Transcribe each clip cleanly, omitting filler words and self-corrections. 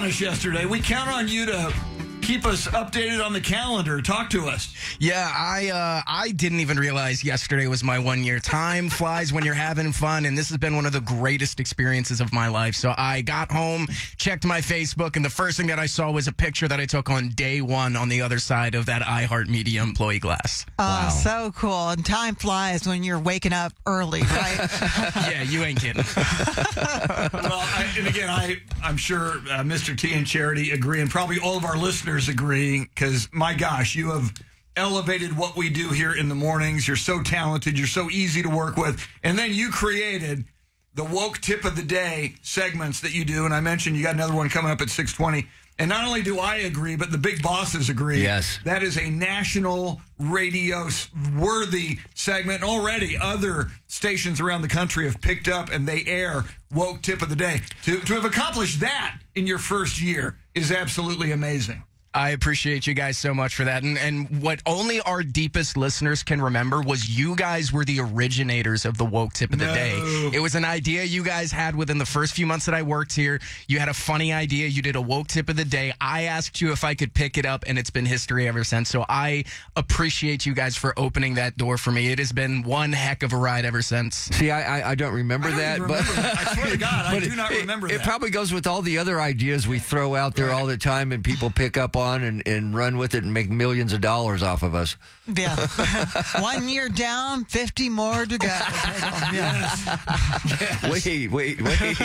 us yesterday. We count on you to keep us updated on the calendar. Talk to us. Yeah, I didn't even realize yesterday was my 1 year. Time flies when you're having fun, and this has been one of the greatest experiences of my life. So I got home, checked my Facebook, and the first thing that I saw was a picture that I took on day one on the other side of that iHeartMedia employee glass. Wow. So cool. And time flies when you're waking up early, right? Yeah, you ain't kidding. Well, I'm sure Mr. T and Charity agree, and probably all of our listeners agree, because, my gosh, you have elevated what we do here in the mornings. You're so talented. You're so easy to work with. And then you created the Woke Tip of the Day segments that you do, and I mentioned you got another one coming up at 6:20. And not only do I agree, but the big bosses agree. Yes. That is a national radio-worthy segment. Already other stations around the country have picked up, and they air Woke Tip of the Day. To have accomplished that in your first year is absolutely amazing. I appreciate you guys so much for that. And what only our deepest listeners can remember was you guys were the originators of the Woke Tip of the Day. It was an idea you guys had within the first few months that I worked here. You had a funny idea. You did a Woke Tip of the Day. I asked you if I could pick it up, and it's been history ever since. So I appreciate you guys for opening that door for me. It has been one heck of a ride ever since. See, I don't remember that. But I swear to God, I do not remember that. It probably goes with all the other ideas we throw out there all the time, and people pick up on and run with it and make millions of dollars off of us. Yeah. 1 year down, 50 more to go. Yes. Wait.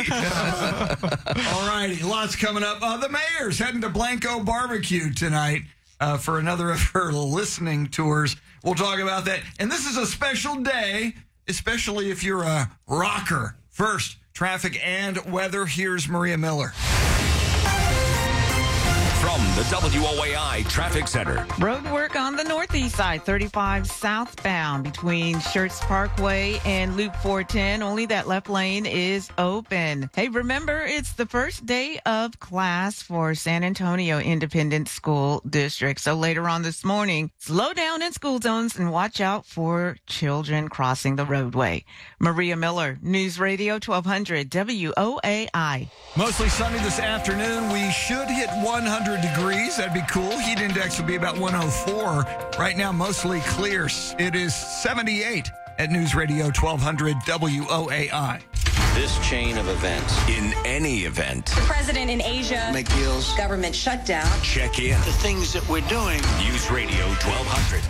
All righty, lots coming up. The mayor's heading to Blanco Barbecue tonight for another of her listening tours. We'll talk about that. And this is a special day, especially if you're a rocker. First, traffic and weather. Here's Maria Miller. From the WOAI Traffic Center. Road work on the northeast side, 35 southbound between Schertz Parkway and Loop 410. Only that left lane is open. Hey, remember, it's the first day of class for San Antonio Independent School District. So later on this morning, slow down in school zones and watch out for children crossing the roadway. Maria Miller, News Radio 1200 WOAI. Mostly sunny this afternoon. We should hit 100 degrees. That'd be cool. Heat index would be about 104. Right now, mostly clear. It is 78 at News Radio 1200 WOAI. This chain of events. In any event. The president in Asia. Make deals. Government shutdown. Check in. The things that we're doing. News Radio 1200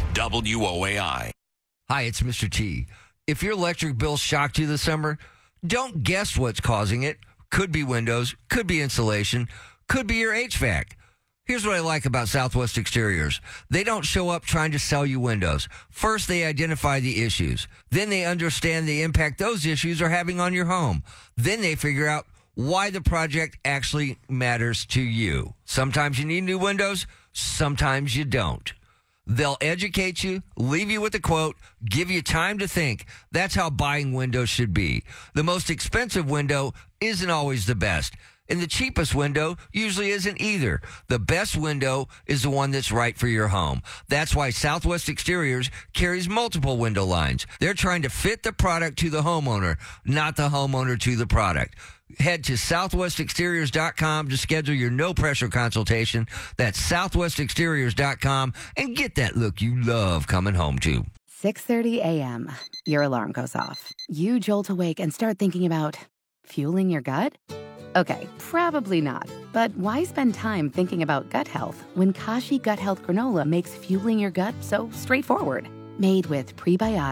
WOAI. Hi, it's Mr. T. If your electric bill shocked you this summer, don't guess what's causing it. Could be windows, could be insulation, could be your HVAC. Here's what I like about Southwest Exteriors. They don't show up trying to sell you windows. First, they identify the issues. Then they understand the impact those issues are having on your home. Then they figure out why the project actually matters to you. Sometimes you need new windows, sometimes you don't. They'll educate you, leave you with a quote, give you time to think. That's how buying windows should be. The most expensive window isn't always the best. And the cheapest window usually isn't either. The best window is the one that's right for your home. That's why Southwest Exteriors carries multiple window lines. They're trying to fit the product to the homeowner, not the homeowner to the product. Head to southwestexteriors.com to schedule your no-pressure consultation. That's southwestexteriors.com and get that look you love coming home to. 6:30 a.m. Your alarm goes off. You jolt awake and start thinking about fueling your gut? Okay, probably not. But why spend time thinking about gut health when Kashi Gut Health Granola makes fueling your gut so straightforward? Made with prebiotics